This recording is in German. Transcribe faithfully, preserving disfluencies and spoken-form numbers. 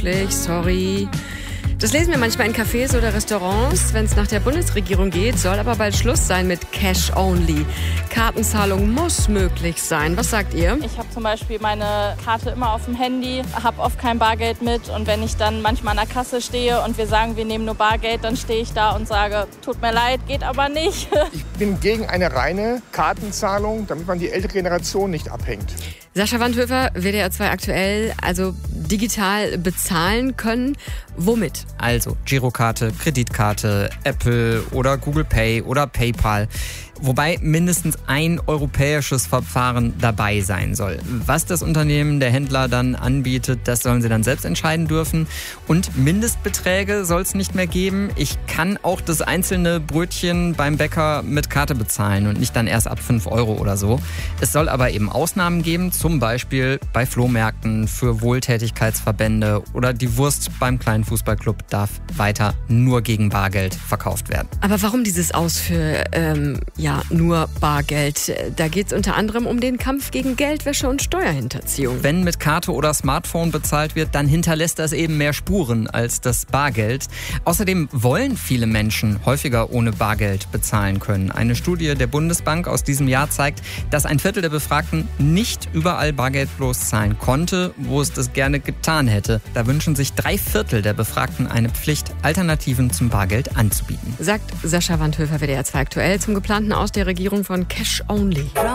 möglich, sorry. Das lesen wir manchmal in Cafés oder Restaurants. Wenn es nach der Bundesregierung geht, soll aber bald Schluss sein mit Cash Only. Kartenzahlung muss möglich sein. Was sagt ihr? Ich habe zum Beispiel meine Karte immer auf dem Handy, habe oft kein Bargeld mit. Und wenn ich dann manchmal an der Kasse stehe und wir sagen, wir nehmen nur Bargeld, dann stehe ich da und sage, tut mir leid, geht aber nicht. Ich bin gegen eine reine Kartenzahlung, damit man die ältere Generation nicht abhängt. Sascha Wandhöfer, W D R zwei aktuell, also digital bezahlen können. Womit? Also Girokarte, Kreditkarte, Apple oder Google Pay oder PayPal. Wobei mindestens ein europäisches Verfahren dabei sein soll. Was das Unternehmen, der Händler dann anbietet, das sollen sie dann selbst entscheiden dürfen. Und Mindestbeträge soll es nicht mehr geben. Ich kann auch das einzelne Brötchen beim Bäcker mit Karte bezahlen und nicht dann erst ab fünf Euro oder so. Es soll aber eben Ausnahmen geben, zum Beispiel bei Flohmärkten, für Wohltätigkeitsverbände oder die Wurst beim kleinen Fußballclub darf weiter nur gegen Bargeld verkauft werden. Aber warum dieses Aus für ähm, ja, nur Bargeld? Da geht es unter anderem um den Kampf gegen Geldwäsche und Steuerhinterziehung. Wenn mit Karte oder Smartphone bezahlt wird, dann hinterlässt das eben mehr Spuren als das Bargeld. Außerdem wollen viele Menschen häufiger ohne Bargeld bezahlen können. Eine Studie der Bundesbank aus diesem Jahr zeigt, dass ein Viertel der Befragten nicht überall bargeldlos zahlen konnte, wo es das gerne getan hätte. Da wünschen sich drei Viertel der Befragten eine Pflicht, Alternativen zum Bargeld anzubieten. Sagt Sascha Wandhöfer, W D R zwei aktuell, zum geplanten Aus der Regierung von Cash Only.